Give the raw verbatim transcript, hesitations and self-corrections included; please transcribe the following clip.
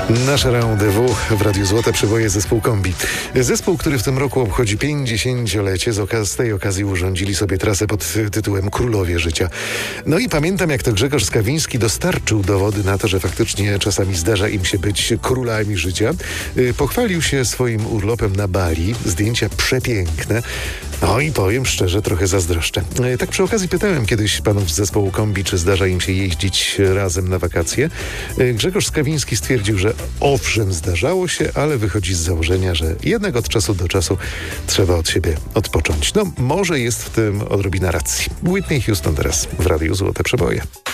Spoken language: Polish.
Nasze rendezvous w Radiu Złote Przeboje zespół Kombi. Zespół, który w tym roku obchodzi pięćdziesięciolecie. Z, okaz- z tej okazji urządzili sobie trasę pod tytułem Królowie Życia. No i pamiętam, jak to Grzegorz Skawiński dostarczył dowody na to, że faktycznie czasami zdarza im się być królami życia. Pochwalił się swoim urlopem na Bali. Zdjęcia przepiękne. No i powiem szczerze, trochę zazdroszczę. Tak przy okazji pytałem kiedyś panów z zespołu Kombi, czy zdarza im się jeździć razem na wakacje. Grzegorz Skawiński stwierdził, że owszem, zdarzało się, ale wychodzi z założenia, że jednak od czasu do czasu trzeba od siebie odpocząć. No, może jest w tym odrobina racji. Whitney Houston teraz w Radiu Złote Przeboje.